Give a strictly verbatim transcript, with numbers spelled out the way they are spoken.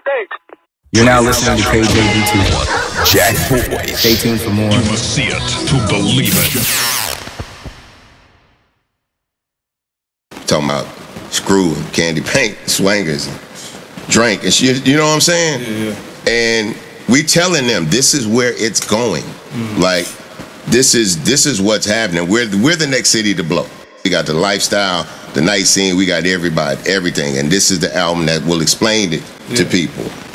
You're now listening to K J V T. Jack Boys. Stay tuned for more. You must see it to believe it. Talking about screw and candy paint, swangers, and drink and shit. You know what I'm saying? Yeah, yeah. And we telling them this is where it's going. Mm. Like this is this is what's happening. We're we're the next city to blow. We got the lifestyle, the night scene. We got everybody, everything. And this is the album that will explain it yeah. to people.